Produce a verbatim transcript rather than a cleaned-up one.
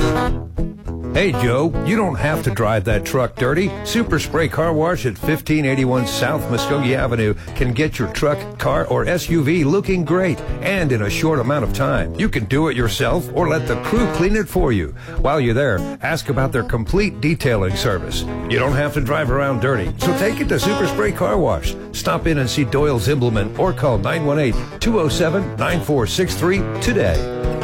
Hey, Joe, you don't have to drive that truck dirty. Super Spray Car Wash at fifteen eighty-one South Muskogee Avenue can get your truck, car, or S U V looking great and in a short amount of time. You can do it yourself or let the crew clean it for you. While you're there, ask about their complete detailing service. You don't have to drive around dirty, so take it to Super Spray Car Wash. Stop in and see Doyle Zimmelman or call nine one eight, two oh seven, nine four six three today.